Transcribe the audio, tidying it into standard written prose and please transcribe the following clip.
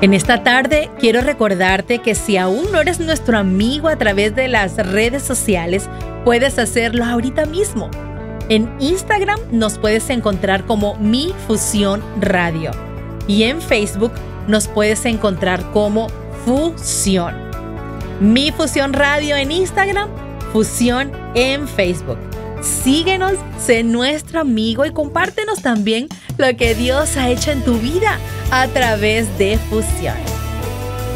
En esta tarde quiero recordarte que si aún no eres nuestro amigo a través de las redes sociales, puedes hacerlo ahorita mismo. En Instagram nos puedes encontrar como Mi Fusión Radio y en Facebook nos puedes encontrar como Fusión. Mi Fusión Radio en Instagram, Fusión en Facebook. Síguenos, sé nuestro amigo y compártenos también lo que Dios ha hecho en tu vida a través de Fusión.